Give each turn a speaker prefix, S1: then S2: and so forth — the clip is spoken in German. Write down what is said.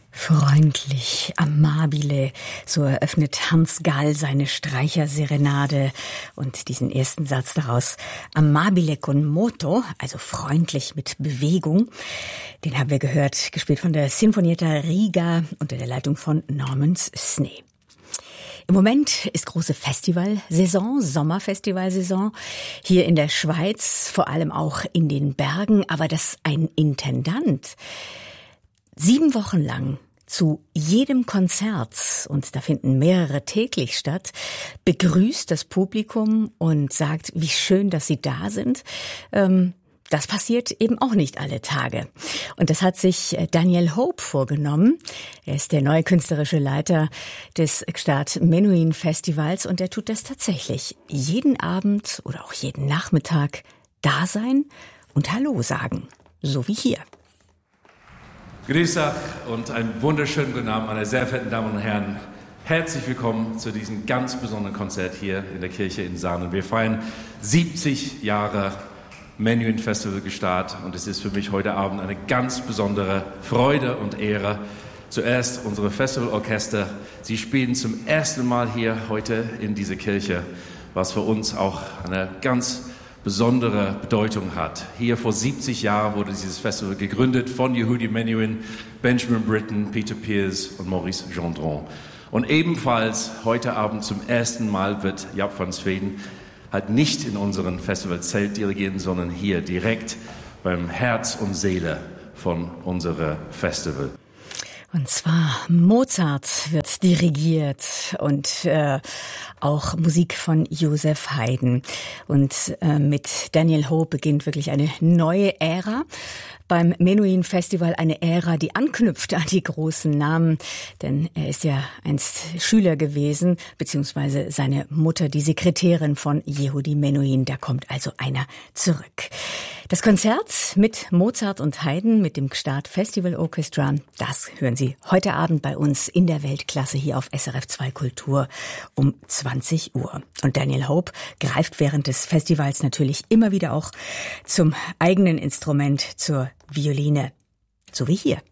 S1: Freundlich, amabile, so eröffnet Hans Gall seine Streicherserenade und diesen ersten Satz daraus, amabile con moto, also freundlich mit Bewegung, den haben wir gehört, gespielt von der Sinfonietta Riga unter der Leitung von Norman Snee. Im Moment ist große Festivalsaison, Sommerfestivalsaison hier in der Schweiz, vor allem auch in den Bergen, aber dass ein Intendant 7 Wochen lang zu jedem Konzert, und da finden mehrere täglich statt, begrüßt das Publikum und sagt, wie schön, dass Sie da sind. Das passiert eben auch nicht alle Tage. Und das hat sich Daniel Hope vorgenommen. Er ist der neue künstlerische Leiter des Gstaad Menuhin Festivals und er tut das tatsächlich. Jeden Abend oder auch jeden Nachmittag da sein und Hallo sagen. So wie hier.
S2: Grüß euch und einen wunderschönen guten Abend, meine sehr verehrten Damen und Herren. Herzlich willkommen zu diesem ganz besonderen Konzert hier in der Kirche in Sarnen. Wir feiern 70 Jahre Menuhin Festival Gstaad und es ist für mich heute Abend eine ganz besondere Freude und Ehre. Zuerst unsere Festivalorchester. Sie spielen zum ersten Mal hier heute in dieser Kirche, was für uns auch eine ganz besondere Bedeutung hat. Hier vor 70 Jahren wurde dieses Festival gegründet von Yehudi Menuhin, Benjamin Britten, Peter Pears und Maurice Gendron. Und ebenfalls heute Abend zum ersten Mal wird Jaap van Zweden halt nicht in unseren Festivalzelt dirigieren, sondern hier direkt beim Herz und Seele von unserem Festival.
S1: Und zwar Mozart wird dirigiert und auch Musik von Joseph Haydn. Und mit Daniel Hope beginnt wirklich eine neue Ära beim Menuhin Festival, eine Ära, die anknüpft an die großen Namen, denn er ist ja einst Schüler gewesen, beziehungsweise seine Mutter, die Sekretärin von Yehudi Menuhin. Da kommt also einer zurück. Das Konzert mit Mozart und Haydn, mit dem Gstaad Festival Orchestra, das hören Sie heute Abend bei uns in der Weltklasse hier auf SRF 2 Kultur um 20 Uhr. Und Daniel Hope greift während des Festivals natürlich immer wieder auch zum eigenen Instrument, zur Violine. So wie hier.